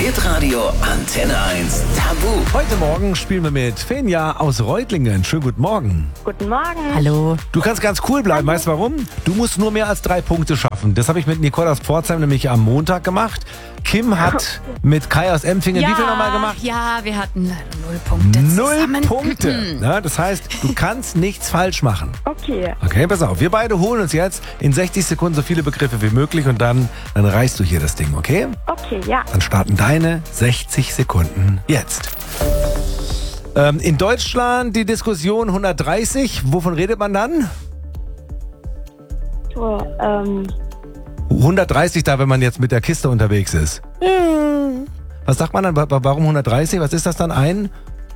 Hitradio Antenne 1 Tabu. Heute Morgen spielen wir mit Fenja aus Reutlingen. Schönen guten Morgen. Guten Morgen. Hallo. Du kannst ganz cool bleiben. Weißt du warum? Du musst nur mehr als 3 Punkte schaffen. Das habe ich mit Nicole aus Pforzheim nämlich am Montag gemacht. Kim hat mit Kai aus Empfingen wie viel nochmal gemacht? Ja, wir hatten 0 Punkte 0 zusammen. Punkte. Ja, das heißt, du kannst nichts falsch machen. Okay. Okay, pass auf. Wir beide holen uns jetzt in 60 Sekunden so viele Begriffe wie möglich und dann reißt du hier das Ding, okay? Okay, ja. Dann starten deine 60 Sekunden jetzt. In Deutschland die Diskussion 130. Wovon redet man dann? So, 130 da, wenn man jetzt mit der Kiste unterwegs ist. Was sagt man dann? Warum 130? Was ist das dann? können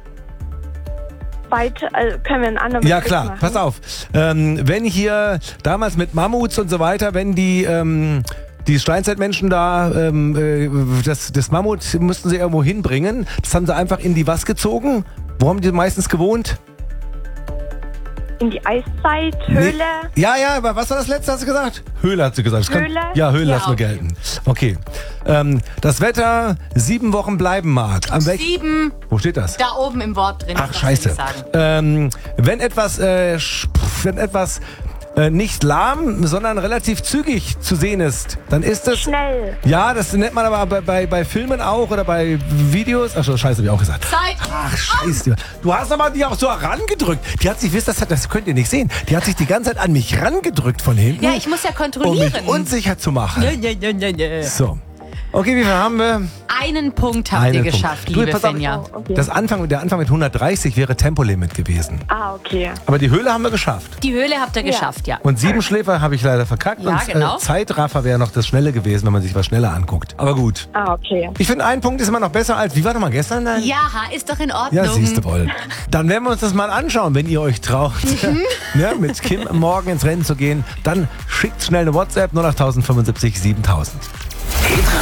wir einen anderen Ja Begriff klar, machen? pass auf. Wenn hier damals mit Mammuts und so weiter, wenn die Steinzeitmenschen da, das Mammut mussten sie irgendwo hinbringen. Das haben sie einfach in die was gezogen? Wo haben die meistens gewohnt? In die Eiszeit, Höhle. Nee. Ja, aber was war das letzte, hast du gesagt? Höhle hat sie gesagt. Höhle? Ja, Höhle Ja, lassen wir okay. gelten. Okay. Das Wetter 7 Wochen bleiben mag. Am 7, Wo steht das? da oben im Wort drin. Ach, das scheiße. will ich sagen. Wenn etwas nicht lahm, sondern relativ zügig zu sehen ist, dann ist es... Schnell. Ja, das nennt man aber bei Filmen auch oder bei Videos. Ach so, scheiße, hab ich auch gesagt. Zeit. Ach, scheiße. Du hast aber die auch so herangedrückt. Die hat sich, wisst ihr, das könnt ihr nicht sehen, die hat sich die ganze Zeit an mich rangedrückt von hinten, Ja, ich muss ja um kontrollieren. mich unsicher zu machen. Ja. So. Okay, wie viel haben wir? Einen Punkt habt Einen ihr Punkt. geschafft, Du, liebe pass auf. Fenja. Okay. Der Anfang mit 130 wäre Tempolimit gewesen. Okay. Aber die Höhle haben wir geschafft. Die Höhle habt ihr geschafft, ja. Und 7 Schläfer habe ich leider verkackt. Ja, und genau. Zeitraffer wäre noch das Schnelle gewesen, wenn man sich was schneller anguckt. Aber gut. Okay. Ich finde, ein Punkt ist immer noch besser als... Wie war doch mal gestern? Nein? Ja, ist doch in Ordnung. Ja, siehst du wohl. Dann werden wir uns das mal anschauen, wenn ihr euch traut, ja, mit Kim morgen ins Rennen zu gehen. Dann schickt schnell eine WhatsApp 08075 7000.